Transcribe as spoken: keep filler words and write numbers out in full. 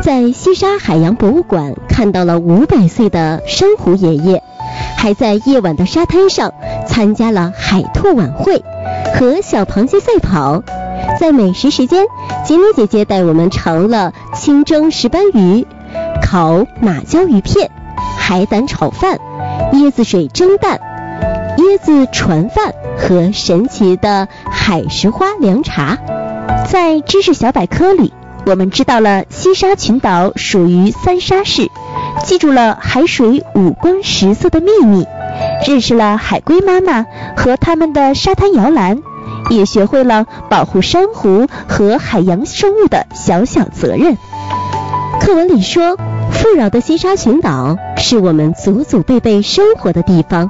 在西沙海洋博物馆看到了五百岁的珊瑚爷爷，还在夜晚的沙滩上参加了海兔晚会和小螃蟹赛跑。在美食时间，吉妮姐姐带我们尝了清蒸石斑鱼、烤马鲛鱼片、海胆炒饭、椰子水蒸蛋、椰子船饭和神奇的海石花凉茶。在知识小百科里，我们知道了西沙群岛属于三沙市，记住了海水五光十色的秘密，认识了海龟妈妈和他们的沙滩摇篮，也学会了保护珊瑚和海洋生物的小小责任。课文里说，富饶的西沙群岛是我们祖祖辈辈生活的地方，